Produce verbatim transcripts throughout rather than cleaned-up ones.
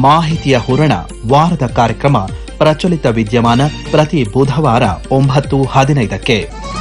ಮಾಹಿತಿಯ ಹೂರಣ ವಾರದ ಕಾರ್ಯಕ್ರಮ ಪ್ರಚಲಿತ ವಿದ್ಯಮಾನ ಪ್ರತಿ ಬುಧವಾರ ಒಂಬತ್ತು ಹದಿನೈದಕ್ಕೆ.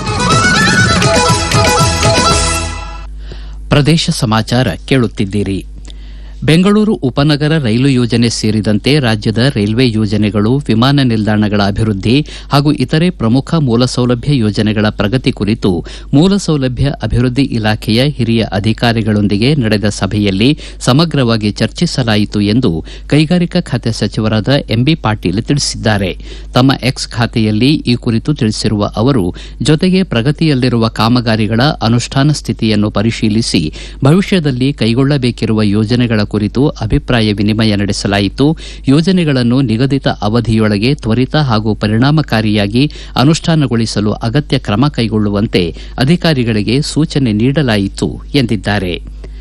ಪ್ರದೇಶ ಸಮಾಚಾರ ಕೇಳುತ್ತಿದ್ದೀರಿ. ಬೆಂಗಳೂರು ಉಪನಗರ ರೈಲು ಯೋಜನೆ ಸೇರಿದಂತೆ ರಾಜ್ಯದ ರೈಲ್ವೆ ಯೋಜನೆಗಳು, ವಿಮಾನ ನಿಲ್ದಾಣಗಳ ಅಭಿವೃದ್ಧಿ ಹಾಗೂ ಇತರೆ ಪ್ರಮುಖ ಮೂಲಸೌಲಭ್ಯ ಯೋಜನೆಗಳ ಪ್ರಗತಿ ಕುರಿತು ಮೂಲಸೌಲಭ್ಯ ಅಭಿವೃದ್ಧಿ ಇಲಾಖೆಯ ಹಿರಿಯ ಅಧಿಕಾರಿಗಳೊಂದಿಗೆ ನಡೆದ ಸಭೆಯಲ್ಲಿ ಸಮಗ್ರವಾಗಿ ಚರ್ಚಿಸಲಾಯಿತು ಎಂದು ಕೈಗಾರಿಕಾ ಖಾತೆ ಸಚಿವರಾದ ಎಂಬಿ ಪಾಟೀಲ್ ತಿಳಿಸಿದ್ದಾರೆ. ತಮ್ಮ ಎಕ್ಸ್ ಖಾತೆಯಲ್ಲಿ ಈ ಕುರಿತು ತಿಳಿಸಿರುವ ಅವರು, ಜೊತೆಗೆ ಪ್ರಗತಿಯಲ್ಲಿರುವ ಕಾಮಗಾರಿಗಳ ಅನುಷ್ಠಾನ ಸ್ಥಿತಿಯನ್ನು ಪರಿಶೀಲಿಸಿ ಭವಿಷ್ಯದಲ್ಲಿ ಕೈಗೊಳ್ಳಬೇಕಿರುವ ಯೋಜನೆಗಳ ಕುರಿತು ಅಭಿಪ್ರಾಯ ವಿನಿಮಯ ನಡೆಸಲಾಯಿತು. ಯೋಜನೆಗಳನ್ನು ನಿಗದಿತ ಅವಧಿಯೊಳಗೆ ತ್ವರಿತ ಹಾಗೂ ಪರಿಣಾಮಕಾರಿಯಾಗಿ ಅನುಷ್ಠಾನಗೊಳಿಸಲು ಅಗತ್ಯ ಕ್ರಮ ಕೈಗೊಳ್ಳುವಂತೆ ಅಧಿಕಾರಿಗಳಿಗೆ ಸೂಚನೆ ನೀಡಲಾಯಿತು ಎಂದಿದ್ದಾರೆ.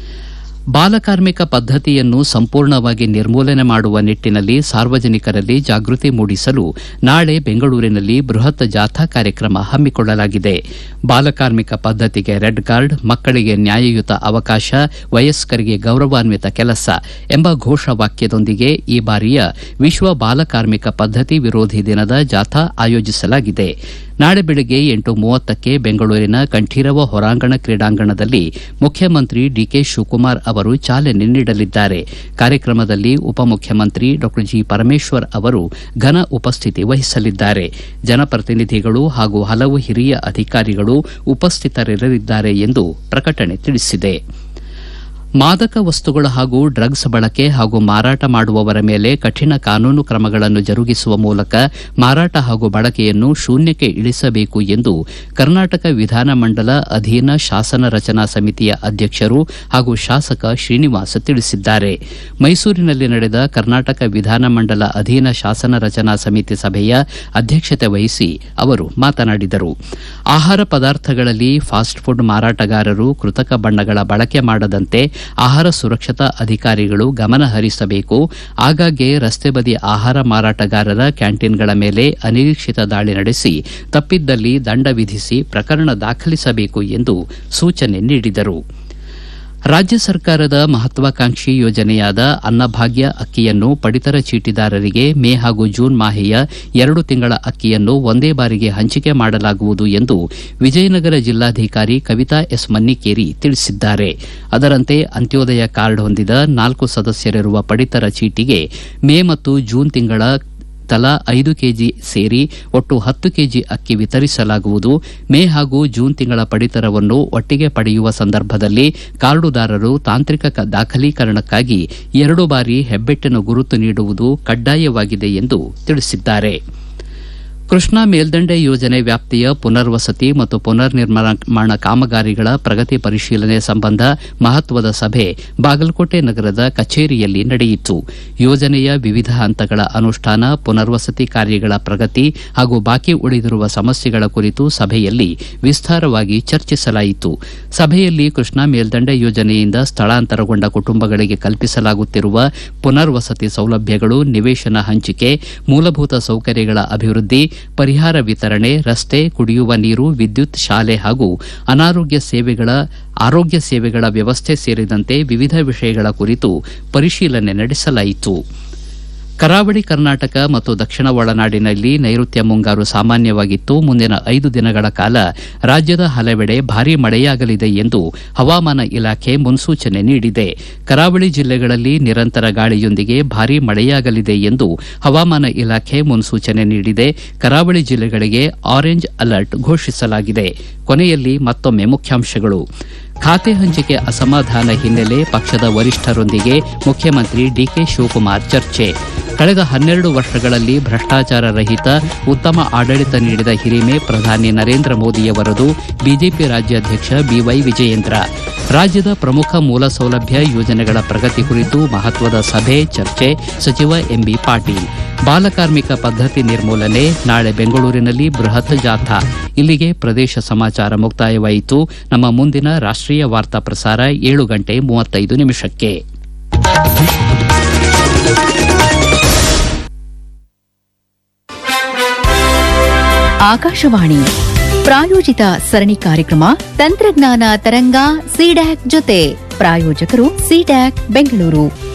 ಬಾಲಕಾರ್ಮಿಕ ಪದ್ದತಿಯನ್ನು ಸಂಪೂರ್ಣವಾಗಿ ನಿರ್ಮೂಲನೆ ಮಾಡುವ ನಿಟ್ಟಿನಲ್ಲಿ ಸಾರ್ವಜನಿಕರಲ್ಲಿ ಜಾಗೃತಿ ಮೂಡಿಸಲು ನಾಳೆ ಬೆಂಗಳೂರಿನಲ್ಲಿ ಬೃಹತ್ ಜಾಥಾ ಕಾರ್ಯಕ್ರಮ ಹಮ್ಮಿಕೊಳ್ಳಲಾಗಿದೆ. ಬಾಲಕಾರ್ಮಿಕ ಪದ್ದತಿಗೆ ರೆಡ್ ಕಾರ್ಡ್, ಮಕ್ಕಳಿಗೆ ನ್ಯಾಯಯುತ ಅವಕಾಶ, ವಯಸ್ಕರಿಗೆ ಗೌರವಾನ್ವಿತ ಕೆಲಸ ಎಂಬ ಘೋಷವಾಕ್ಯದೊಂದಿಗೆ ಈ ಬಾರಿಯ ವಿಶ್ವ ಬಾಲಕಾರ್ಮಿಕ ಪದ್ದತಿ ವಿರೋಧಿ ದಿನದ ಜಾಥಾ ಆಯೋಜಿಸಲಾಗಿದೆ. ನಾಳೆ ಬೆಳಗ್ಗೆ ಎಂಟು ಮೂವತ್ತಕ್ಕೆ ಬೆಂಗಳೂರಿನ ಕಂಠೀರವ ಹೊರಾಂಗಣ ಕ್ರೀಡಾಂಗಣದಲ್ಲಿ ಮುಖ್ಯಮಂತ್ರಿ ಡಿಕೆ ಶಿವಕುಮಾರ್ ಅವರು ಚಾಲನೆ ನೀಡಲಿದ್ದಾರೆ. ಕಾರ್ಯಕ್ರಮದಲ್ಲಿ ಉಪಮುಖ್ಯಮಂತ್ರಿ ಡಾ ಜಿ ಪರಮೇಶ್ವರ್ ಅವರು ಘನ ಉಪಸ್ಥಿತಿ ವಹಿಸಲಿದ್ದಾರೆ. ಜನಪ್ರತಿನಿಧಿಗಳು ಹಾಗೂ ಹಲವು ಹಿರಿಯ ಅಧಿಕಾರಿಗಳು ಉಪಸ್ಥಿತರಿರಲಿದ್ದಾರೆ ಎಂದು ಪ್ರಕಟಣೆ ತಿಳಿಸಿದೆ. ಮಾದಕ ವಸ್ತುಗಳ ಹಾಗೂ ಡ್ರಗ್ಸ್ ಬಳಕೆ ಹಾಗೂ ಮಾರಾಟ ಮಾಡುವವರ ಮೇಲೆ ಕಠಿಣ ಕಾನೂನು ಕ್ರಮಗಳನ್ನು ಜರುಗಿಸುವ ಮೂಲಕ ಮಾರಾಟ ಹಾಗೂ ಬಳಕೆಯನ್ನು ಶೂನ್ಯಕ್ಕೆ ಇಳಿಸಬೇಕು ಎಂದು ಕರ್ನಾಟಕ ವಿಧಾನಮಂಡಲ ಅಧೀನ ಶಾಸನ ರಚನಾ ಸಮಿತಿಯ ಅಧ್ಯಕ್ಷರು ಹಾಗೂ ಶಾಸಕ ಶ್ರೀನಿವಾಸ್ ತಿಳಿಸಿದ್ದಾರೆ. ಮೈಸೂರಿನಲ್ಲಿ ನಡೆದ ಕರ್ನಾಟಕ ವಿಧಾನಮಂಡಲ ಅಧೀನ ಶಾಸನ ರಚನಾ ಸಮಿತಿ ಸಭೆಯ ಅಧ್ಯಕ್ಷತೆ ವಹಿಸಿ ಅವರು ಮಾತನಾಡಿದರು. ಆಹಾರ ಪದಾರ್ಥಗಳಲ್ಲಿ ಫಾಸ್ಟ್ ಫುಡ್ ಮಾರಾಟಗಾರರು ಕೃತಕ ಬಣ್ಣಗಳ ಬಳಕೆ ಮಾಡದಂತೆ ಆಹಾರ ಸುರಕ್ಷತಾ ಅಧಿಕಾರಿಗಳು ಗಮನ ಹರಿಸಬೇಕು. ಆಗಾಗ್ಗೆ ರಸ್ತೆ ಬದಿ ಆಹಾರ ಮಾರಾಟಗಾರರ ಕ್ಯಾಂಟೀನ್ಗಳ ಮೇಲೆ ಅನಿರೀಕ್ಷಿತ ದಾಳಿ ನಡೆಸಿ ತಪ್ಪಿದ್ದಲ್ಲಿ ದಂಡ ವಿಧಿಸಿ ಪ್ರಕರಣ ದಾಖಲಿಸಬೇಕು ಎಂದು ಸೂಚನೆ ನೀಡಿದರು. ರಾಜ್ಯ ಸರ್ಕಾರದ ಮಹತ್ವಾಕಾಂಕ್ಷಿ ಯೋಜನೆಯಾದ ಅನ್ನಭಾಗ್ಯ ಅಕ್ಕಿಯನ್ನು ಪಡಿತರ ಚೀಟಿದಾರರಿಗೆ ಮೇ ಹಾಗೂ ಜೂನ್ ಮಾಹೆಯ ಎರಡು ತಿಂಗಳ ಅಕ್ಕಿಯನ್ನು ಒಂದೇ ಬಾರಿಗೆ ಹಂಚಿಕೆ ಮಾಡಲಾಗುವುದು ಎಂದು ವಿಜಯನಗರ ಜಿಲ್ಲಾಧಿಕಾರಿ ಕವಿತಾ ಎಸ್ ಮನ್ನಿಕೇರಿ ತಿಳಿಸಿದ್ದಾರೆ. ಅದರಂತೆ ಅಂತ್ಯೋದಯ ಕಾರ್ಡ್ ಹೊಂದಿದ ನಾಲ್ಕು ಸದಸ್ಯರಿರುವ ಪಡಿತರ ಚೀಟಿಗೆ ಮೇ ಮತ್ತು ಜೂನ್ ತಿಂಗಳ ತಲಾ ಐದು ಕೆಜಿ ಸೇರಿ ಒಟ್ಟು ಹತ್ತು ಕೆಜಿ ಅಕ್ಕಿ ವಿತರಿಸಲಾಗುವುದು. ಮೇ ಹಾಗೂ ಜೂನ್ ತಿಂಗಳ ಪಡಿತರವನ್ನು ಒಟ್ಟಿಗೆ ಪಡೆಯುವ ಸಂದರ್ಭದಲ್ಲಿ ಕಾರ್ಡುದಾರರು ತಾಂತ್ರಿಕ ದಾಖಲೀಕರಣಕ್ಕಾಗಿ ಎರಡು ಬಾರಿ ಹೆಬ್ಬೆಟ್ಟಿನ ಗುರುತು ನೀಡುವುದು ಕಡ್ಡಾಯವಾಗಿದೆ ಎಂದು ತಿಳಿಸಿದ್ದಾರೆ. ಕೃಷ್ಣಾ ಮೇಲ್ದಂಡೆ ಯೋಜನೆ ವ್ಯಾಪ್ತಿಯ ಪುನರ್ವಸತಿ ಮತ್ತು ಪುನರ್ ನಿರ್ಮಾಣ ಕಾಮಗಾರಿಗಳ ಪ್ರಗತಿ ಪರಿಶೀಲನೆ ಸಂಬಂಧ ಮಹತ್ವದ ಸಭೆ ಬಾಗಲಕೋಟೆ ನಗರದ ಕಚೇರಿಯಲ್ಲಿ ನಡೆಯಿತು. ಯೋಜನೆಯ ವಿವಿಧ ಹಂತಗಳ ಅನುಷ್ಠಾನ, ಪುನರ್ವಸತಿ ಕಾರ್ಯಗಳ ಪ್ರಗತಿ ಹಾಗೂ ಬಾಕಿ ಉಳಿದಿರುವ ಸಮಸ್ಯೆಗಳ ಕುರಿತು ಸಭೆಯಲ್ಲಿ ವಿಸ್ತಾರವಾಗಿ ಚರ್ಚಿಸಲಾಯಿತು. ಸಭೆಯಲ್ಲಿ ಕೃಷ್ಣಾ ಮೇಲ್ದಂಡೆ ಯೋಜನೆಯಿಂದ ಸ್ಥಳಾಂತರಗೊಂಡ ಕುಟುಂಬಗಳಿಗೆ ಕಲ್ಪಿಸಲಾಗುತ್ತಿರುವ ಪುನರ್ವಸತಿ ಸೌಲಭ್ಯಗಳು, ನಿವೇಶನ ಹಂಚಿಕೆ, ಮೂಲಭೂತ ಸೌಕರ್ಯಗಳ ಅಭಿವೃದ್ಧಿ, ಪರಿಹಾರ ವಿತರಣೆ, ರಸ್ತೆ, ಕುಡಿಯುವ ನೀರು, ವಿದ್ಯುತ್, ಶಾಲೆ ಹಾಗೂ ಅನಾರೋಗ್ಯ ಸೇವೆಗಳ ಆರೋಗ್ಯ ಸೇವೆಗಳ ವ್ಯವಸ್ಥೆ ಸೇರಿದಂತೆ ವಿವಿಧ ವಿಷಯಗಳ ಕುರಿತು ಪರಿಶೀಲನೆ ನಡೆಸಲಾಯಿತು. ಕರಾವಳಿ ಕರ್ನಾಟಕ ಮತ್ತು ದಕ್ಷಿಣ ಒಳನಾಡಿನಲ್ಲಿ ನೈಋತ್ಯ ಮುಂಗಾರು ಸಾಮಾನ್ಯವಾಗಿತ್ತು. ಮುಂದಿನ ಐದು ದಿನಗಳ ಕಾಲ ರಾಜ್ಯದ ಹಲವೆಡೆ ಭಾರೀ ಮಳೆಯಾಗಲಿದೆ ಎಂದು ಹವಾಮಾನ ಇಲಾಖೆ ಮುನ್ಸೂಚನೆ ನೀಡಿದೆ. ಕರಾವಳಿ ಜಿಲ್ಲೆಗಳಲ್ಲಿ ನಿರಂತರ ಗಾಳಿಯೊಂದಿಗೆ ಭಾರೀ ಮಳೆಯಾಗಲಿದೆ ಎಂದು ಹವಾಮಾನ ಇಲಾಖೆ ಮುನ್ಸೂಚನೆ ನೀಡಿದೆ. ಕರಾವಳಿ ಜಿಲ್ಲೆಗಳಿಗೆ ಆರೆಂಜ್ ಅಲರ್ಟ್ ಘೋಷಿಸಲಾಗಿದೆ. ಕೊನೆಯಲ್ಲಿ ಮತ್ತೊಮ್ಮೆ ಮುಖ್ಯಾಂಶಗಳು. ಖಾತೆ ಹಂಚಿಕೆ ಅಸಮಾಧಾನ ಹಿನ್ನೆಲೆ ಪಕ್ಷದ ವರಿಷ್ಠರೊಂದಿಗೆ ಮುಖ್ಯಮಂತ್ರಿ ಡಿಕೆ ಶಿವಕುಮಾರ್ ಚರ್ಚೆ. ಕಳೆದ ಹನ್ನೆರಡು ವರ್ಷಗಳಲ್ಲಿ ಭ್ರಷ್ಟಾಚಾರ ರಹಿತ ಉತ್ತಮ ಆಡಳಿತ ನೀಡಿದ ಹಿರಿಮೆ ಪ್ರಧಾನಿ ನರೇಂದ್ರ ಮೋದಿಯವರದು. ಬಿಜೆಪಿ ರಾಜ್ಯಾಧ್ಯಕ್ಷ ಬಿವೈ ವಿಜಯೇಂದ್ರ. ರಾಜ್ಯದ ಪ್ರಮುಖ ಮೂಲ ಸೌಲಭ್ಯ ಯೋಜನೆಗಳ ಪ್ರಗತಿ ಕುರಿತು ಮಹತ್ವದ ಸಭೆ ಚರ್ಚೆ. ಸಚಿವ ಎಂಬಿ ಪಾಟೀಲ್. ಬಾಲಕಾರ್ಮಿಕ ಪದ್ದತಿ ನಿರ್ಮೂಲನೆ, ನಾಳೆ ಬೆಂಗಳೂರಿನಲ್ಲಿ ಬೃಹತ್ ಜಾಥಾ. ಇಲ್ಲಿಗೆ ಪ್ರದೇಶ ಸಮಾಚಾರ ಮುಕ್ತಾಯವಾಯಿತು. ನಮ್ಮ ಮುಂದಿನ ರಾಷ್ಟ್ರೀಯ ವಾರ್ತಾ ಪ್ರಸಾರ ಏಳು ಗಂಟೆ ಮೂವತ್ತೈದು ನಿಮಿಷಕ್ಕೆ. ಆಕಾಶವಾಣಿ ಪ್ರಾಯೋಜಿತ ಸರಣಿ ಕಾರ್ಯಕ್ರಮ ತಂತ್ರಜ್ಞಾನ ತರಂಗ ಸಿಡ್ಯಾಕ್ ಜೊತೆ ಪ್ರಾಯೋಜಕರು ಸಿಡ್ಯಾಕ್ ಬೆಂಗಳೂರು.